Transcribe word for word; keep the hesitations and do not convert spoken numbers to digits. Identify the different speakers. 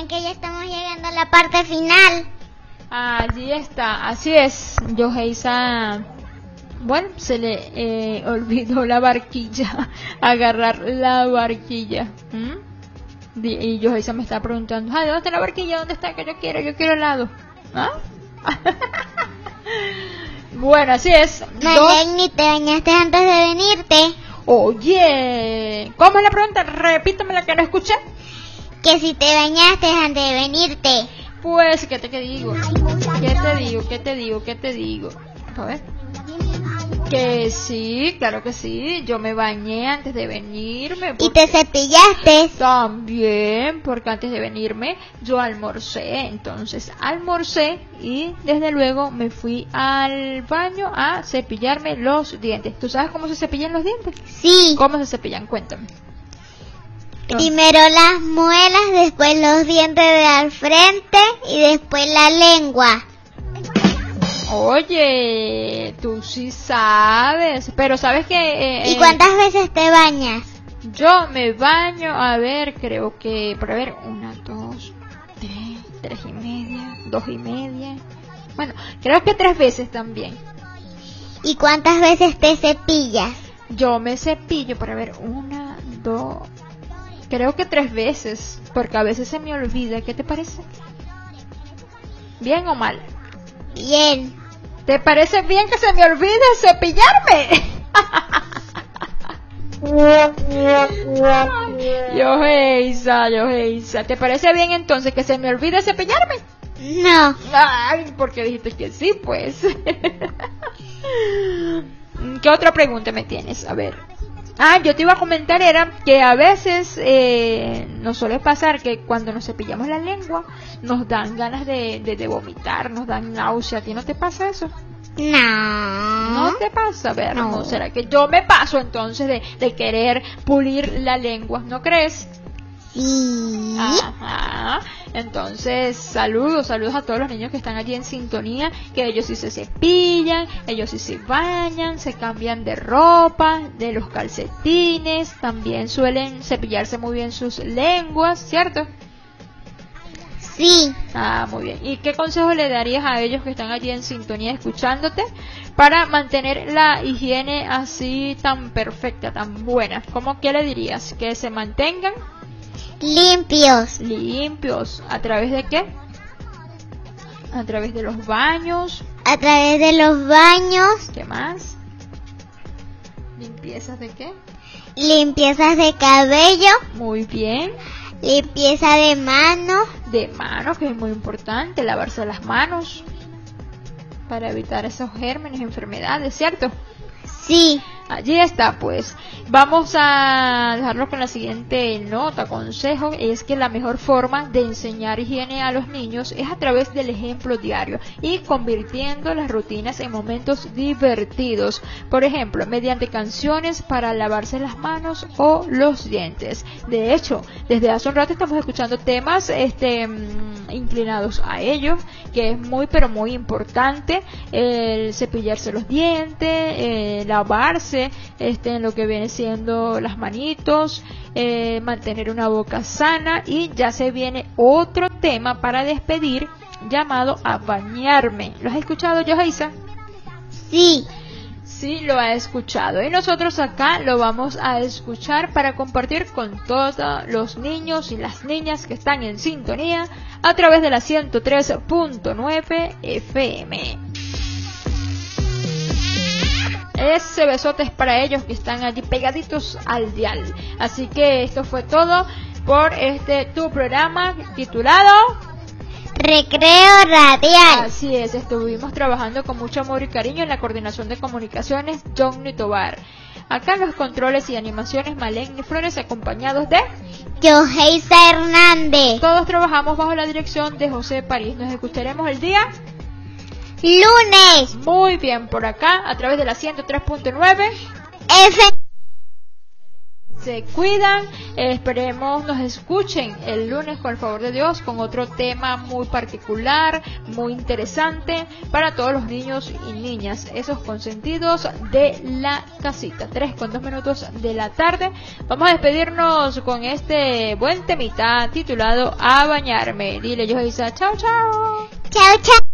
Speaker 1: recuerden que ya estamos llegando a la parte final.
Speaker 2: Allí está, así es. Yoheisa, bueno, se le eh, olvidó la barquilla, agarrar la barquilla. ¿Mm? Y Yoheisa me está preguntando, ah, ¿dónde está la barquilla? ¿Dónde está? Que yo quiero, yo quiero helado. ¿Ah? Bueno, así es.
Speaker 1: Malén, ni te bañaste antes de venirte.
Speaker 2: Oye, ¿cómo es la pregunta? Repítame la que no escuché.
Speaker 1: Que si te bañaste antes de venirte.
Speaker 2: Pues, ¿qué te, qué digo? ¿Qué te digo? ¿Qué te digo? ¿Qué te digo? A ver. Que sí, claro que sí. Yo me bañé antes de venirme.
Speaker 1: ¿Y te cepillaste?
Speaker 2: También, porque antes de venirme yo almorcé. Entonces almorcé y desde luego me fui al baño a cepillarme los dientes. ¿Tú sabes cómo se cepillan los dientes?
Speaker 1: Sí.
Speaker 2: ¿Cómo se cepillan? Cuéntame.
Speaker 1: Primero las muelas, después los dientes de al frente y después la lengua.
Speaker 2: Oye, tú sí sabes, pero sabes que...
Speaker 1: Eh, ¿Y cuántas veces te bañas?
Speaker 2: Yo me baño, a ver, creo que, por a ver, una, dos, tres, tres y media, dos y media. Bueno, creo que tres veces también.
Speaker 1: ¿Y cuántas veces te cepillas?
Speaker 2: Yo me cepillo, por a ver, una, dos, creo que tres veces, porque a veces se me olvida. ¿Qué te parece? ¿Bien o mal?
Speaker 1: Bien.
Speaker 2: ¿Te parece bien que se me olvide cepillarme? Yoheisa, Yoheisa, ¿te parece bien entonces que se me olvide cepillarme?
Speaker 1: No.
Speaker 2: Ay, porque dijiste que sí, pues. ¿Qué otra pregunta me tienes? A ver. Ah, yo te iba a comentar era que a veces eh, nos suele pasar que cuando nos cepillamos la lengua nos dan ganas de, de, de vomitar, nos dan náusea. ¿A ti no te pasa eso?
Speaker 1: No.
Speaker 2: ¿No te pasa? A ver,
Speaker 1: no.
Speaker 2: ¿no? ¿Será que yo me paso entonces de, de querer pulir la lengua? ¿No crees?
Speaker 1: Sí.
Speaker 2: Ajá. Entonces, saludos, saludos a todos los niños que están allí en sintonía, que ellos sí se cepillan, ellos sí se bañan, se cambian de ropa, de los calcetines, también suelen cepillarse muy bien sus lenguas, ¿cierto?
Speaker 1: Sí.
Speaker 2: Ah, muy bien. ¿Y qué consejo le darías a ellos que están allí en sintonía escuchándote para mantener la higiene así tan perfecta, tan buena? ¿Cómo qué le dirías? ¿Que se mantengan
Speaker 1: limpios?
Speaker 2: Limpios. ¿A través de qué? A través de los baños.
Speaker 1: A través de los baños.
Speaker 2: ¿Qué más? ¿Limpiezas de qué?
Speaker 1: Limpiezas de cabello.
Speaker 2: Muy bien.
Speaker 1: Limpieza de manos.
Speaker 2: De manos, que es muy importante, lavarse las manos para evitar esos gérmenes, enfermedades, ¿cierto?
Speaker 1: Sí.
Speaker 2: Allí está, pues. Vamos a dejarlo con la siguiente nota, consejo, es que la mejor forma de enseñar higiene a los niños es a través del ejemplo diario y convirtiendo las rutinas en momentos divertidos. Por ejemplo, mediante canciones para lavarse las manos o los dientes. De hecho, desde hace un rato estamos escuchando temas este inclinados a ello, que es muy pero muy importante el cepillarse los dientes, eh, lavarse este en lo que viene siendo las manitos, eh, mantener una boca sana, y ya se viene otro tema para despedir llamado a bañarme. ¿Lo has escuchado, Yoheisa?
Speaker 1: Sí.
Speaker 2: Sí, lo ha escuchado, y nosotros acá lo vamos a escuchar para compartir con todos los niños y las niñas que están en sintonía a través de la ciento tres punto nueve F M. Ese besote es para ellos que están allí pegaditos al dial. Así que esto fue todo por este tu programa titulado
Speaker 1: Recreo Radial.
Speaker 2: Así es, estuvimos trabajando con mucho amor y cariño en la coordinación de comunicaciones Johnny Tobar. Acá en los controles y animaciones Malén y Flores, acompañados de
Speaker 1: Yoheisa Hernández.
Speaker 2: Todos trabajamos bajo la dirección de José París. Nos escucharemos el día
Speaker 1: lunes.
Speaker 2: Muy bien, por acá a través de la ciento tres punto nueve
Speaker 1: F.
Speaker 2: se cuidan. Eh, esperemos nos escuchen el lunes con el favor de Dios con otro tema muy particular, muy interesante para todos los niños y niñas, esos consentidos de la casita. Tres con dos minutos de la tarde. Vamos a despedirnos con este buen temita titulado A Bañarme. Dile, yo Isa, chao, chao.
Speaker 1: Chao, chao.